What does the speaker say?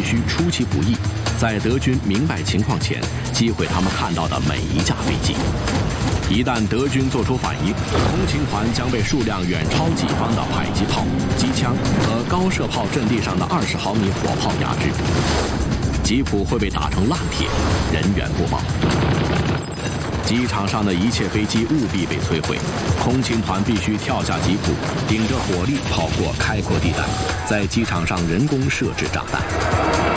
须出其不意，在德军明白情况前击毁他们看到的每一架飞机。一旦德军做出反应，空勤团将被数量远超己方的迫击炮、机枪和高射炮阵地上的20毫米火炮压制，吉普会被打成烂铁，人员不保。机场上的一切飞机务必被摧毁，空勤团必须跳下吉普，顶着火力跑过开阔地带，在机场上人工设置炸弹。